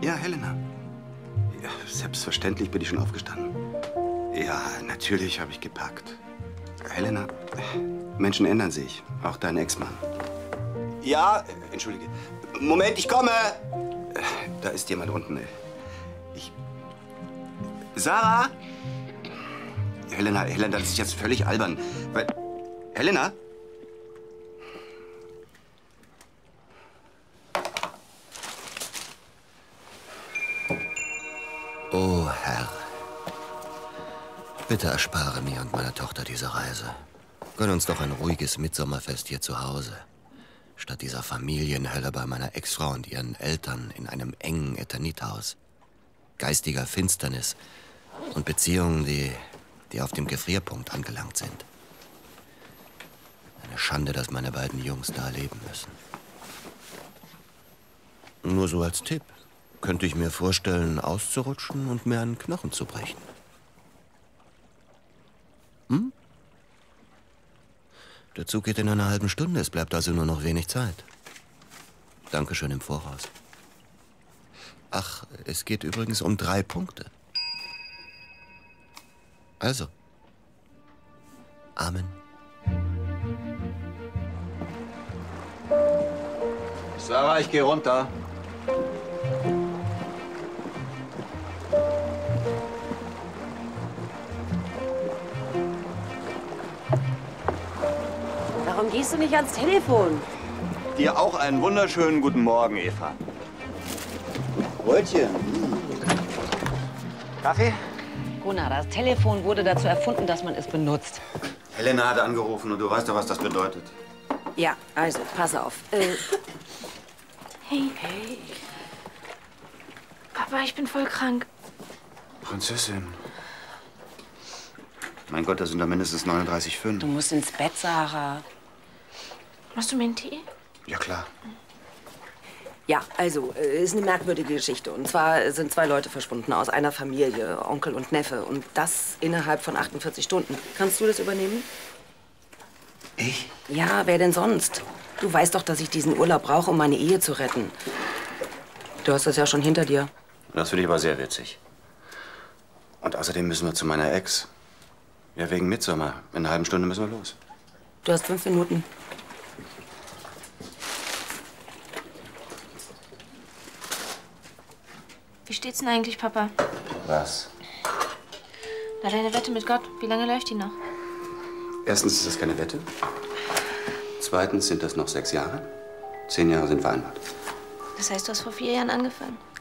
Ja, Helena. Ja, selbstverständlich bin ich schon aufgestanden. Ja, natürlich habe ich gepackt. Helena, Menschen ändern sich. Auch dein Ex-Mann. Ja, entschuldige. Moment, ich komme! Da ist jemand unten. Sarah? Helena, das ist jetzt völlig albern. Weil, Helena? Oh, Herr. Bitte erspare mir und meiner Tochter diese Reise. Gönn uns doch ein ruhiges Mittsommerfest hier zu Hause. Statt dieser Familienhölle bei meiner Ex-Frau und ihren Eltern in einem engen Eternithaus. Geistiger Finsternis und Beziehungen, die auf dem Gefrierpunkt angelangt sind. Eine Schande, dass meine beiden Jungs da leben müssen. Nur so als Tipp. Könnte ich mir vorstellen, auszurutschen und mir einen Knochen zu brechen. Hm? Der Zug geht in einer halben Stunde. Es bleibt also nur noch wenig Zeit. Dankeschön im Voraus. Ach, es geht übrigens um 3 Punkte. Also. Amen. Sarah, ich gehe runter. Warum gehst du nicht ans Telefon? Dir auch einen wunderschönen guten Morgen, Eva. Brötchen. Kaffee? Gunnar, das Telefon wurde dazu erfunden, dass man es benutzt. Helena hat angerufen und du weißt doch, was das bedeutet. Ja, also, pass auf. Hey. Hey. Papa, ich bin voll krank. Prinzessin. Mein Gott, das sind da mindestens 39,5. Du musst ins Bett, Sarah. Machst du mir einen Tee? Ja, klar. Ja, also, ist eine merkwürdige Geschichte. Und zwar sind 2 Leute verschwunden aus einer Familie, Onkel und Neffe. Und das innerhalb von 48 Stunden. Kannst du das übernehmen? Ich? Ja, wer denn sonst? Du weißt doch, dass ich diesen Urlaub brauche, um meine Ehe zu retten. Du hast das ja schon hinter dir. Das finde ich aber sehr witzig. Und außerdem müssen wir zu meiner Ex. Ja, wegen Mittsommer. In einer halben Stunde müssen wir los. Du hast 5 Minuten. Wie steht's denn eigentlich, Papa? Was? Na, deine Wette mit Gott, wie lange läuft die noch? Erstens ist das keine Wette. Zweitens sind das noch 6 Jahre. 10 Jahre sind vereinbart. Das heißt, du hast vor 4 Jahren angefangen?